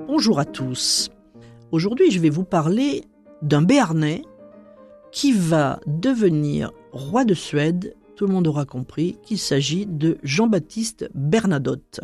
Bonjour à tous. Aujourd'hui, je vais vous parler d'un Béarnais qui va devenir roi de Suède. Tout le monde aura compris qu'il s'agit de Jean-Baptiste Bernadotte.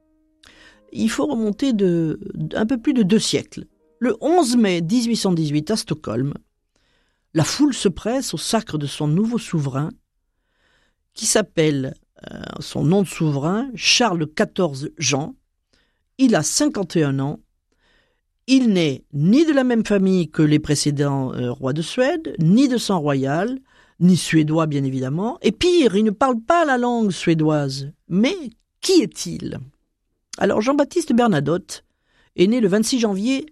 Il faut remonter un peu plus de 2 siècles. Le 11 mai 1818 à Stockholm, la foule se presse au sacre de son nouveau souverain qui s'appelle, son nom de souverain, Charles XIV Jean. Il a 51 ans. Il n'est ni de la même famille que les précédents rois de Suède, ni de sang royal, ni suédois bien évidemment. Et pire, il ne parle pas la langue suédoise. Mais qui est-il ? Alors Jean-Baptiste Bernadotte est né le 26 janvier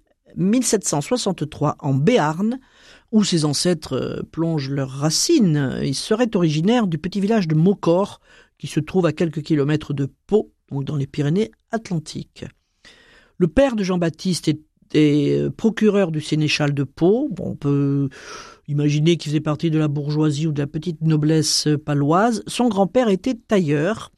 1763 en Béarn, où ses ancêtres plongent leurs racines. Il serait originaire du petit village de Maucor, qui se trouve à quelques kilomètres de Pau, donc dans les Pyrénées-Atlantiques. Le père de Jean-Baptiste est procureur du sénéchal de Pau. On peut imaginer qu'il faisait partie de la bourgeoisie ou de la petite noblesse paloise. Son grand-père était tailleur.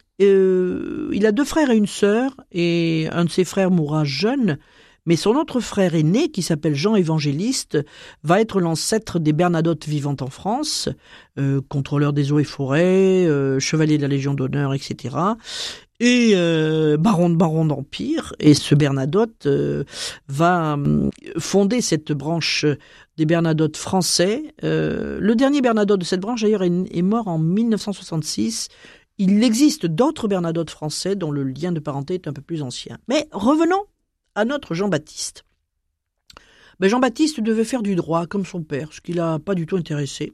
Il a 2 frères et une sœur, et un de ses frères mourra jeune. Mais son autre frère aîné, qui s'appelle Jean Évangéliste, va être l'ancêtre des Bernadotte vivant en France, contrôleur des eaux et forêts, chevalier de la Légion d'honneur, etc. Et baron d'Empire. Et ce Bernadotte va fonder cette branche des Bernadotte français. Le dernier Bernadotte de cette branche, d'ailleurs, est mort en 1966. Il existe d'autres Bernadotte français dont le lien de parenté est un peu plus ancien. Mais revenons à notre Jean-Baptiste. Jean-Baptiste devait faire du droit comme son père, ce qui l'a pas du tout intéressé.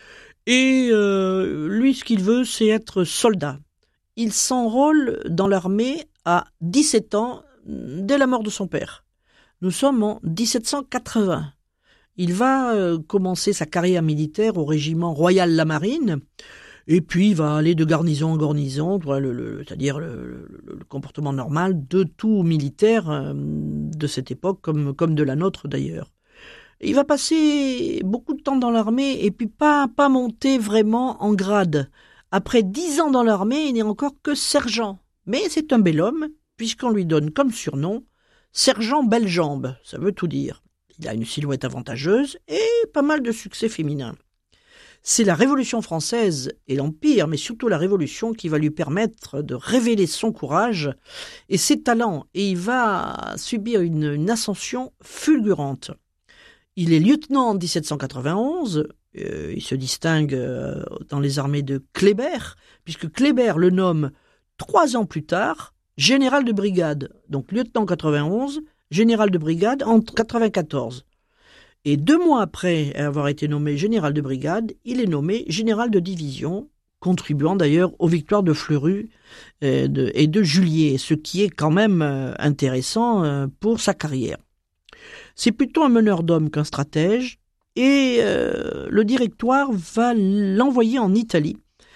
Et lui, ce qu'il veut, c'est être soldat. Il s'enrôle dans l'armée à 17 ans, dès la mort de son père. Nous sommes en 1780. Il va commencer sa carrière militaire au régiment Royal La Marine, et puis il va aller de garnison en garnison, c'est-à-dire le comportement normal de tout militaire de cette époque, comme de la nôtre d'ailleurs. Il va passer beaucoup de temps dans l'armée et puis pas monter vraiment en grade. Après 10 ans dans l'armée, il n'est encore que sergent. Mais c'est un bel homme, puisqu'on lui donne comme surnom sergent belle jambe, ça veut tout dire. Il a une silhouette avantageuse et pas mal de succès féminins. C'est la Révolution française et l'Empire, mais surtout la Révolution, qui va lui permettre de révéler son courage et ses talents. Et il va subir une ascension fulgurante. Il est lieutenant en 1791. Il se distingue dans les armées de Kléber, puisque Kléber le nomme 3 ans plus tard général de brigade. Donc lieutenant en 91, général de brigade en 94. Et 2 mois après avoir été nommé général de brigade, il est nommé général de division, contribuant d'ailleurs aux victoires de Fleurus et de Juliers, ce qui est quand même intéressant pour sa carrière. C'est plutôt un meneur d'hommes qu'un stratège, et le Directoire va l'envoyer en Italie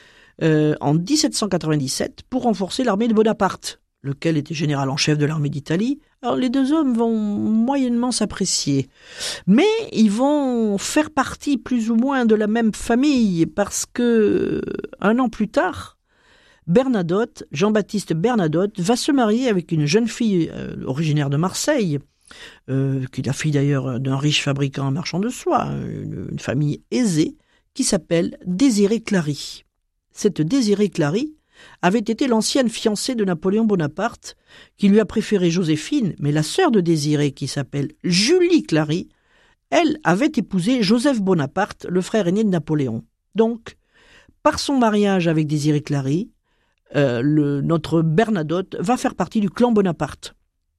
en 1797 pour renforcer l'armée de Bonaparte, lequel était général en chef de l'armée d'Italie. Alors les 2 hommes vont moyennement s'apprécier, mais ils vont faire partie plus ou moins de la même famille, parce que 1 an plus tard, Bernadotte, Jean-Baptiste Bernadotte, va se marier avec une jeune fille originaire de Marseille, qui est la fille d'ailleurs d'un riche fabricant marchand de soie, une famille aisée, qui s'appelle Désirée Clary. Cette Désirée Clary avait été l'ancienne fiancée de Napoléon Bonaparte, qui lui a préféré Joséphine, mais la sœur de Désirée, qui s'appelle Julie Clary, elle avait épousé Joseph Bonaparte, le frère aîné de Napoléon. Donc, par son mariage avec Désirée Clary, notre Bernadotte va faire partie du clan Bonaparte.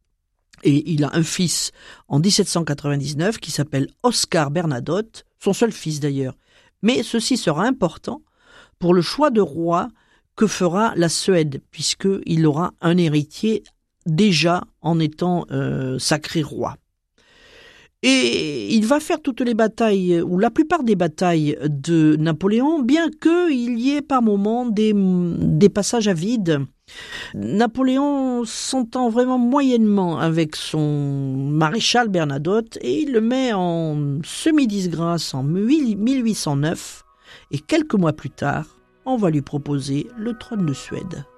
Et il a un fils en 1799 qui s'appelle Oscar Bernadotte, son seul fils d'ailleurs. Mais ceci sera important pour le choix de roi que fera la Suède, puisqu'il aura un héritier déjà en étant sacré roi. Et il va faire toutes les batailles, ou la plupart des batailles de Napoléon, bien qu'il y ait par moments des passages à vide. Napoléon s'entend vraiment moyennement avec son maréchal Bernadotte et il le met en semi-disgrâce en 1809. Et quelques mois plus tard, on va lui proposer le trône de Suède.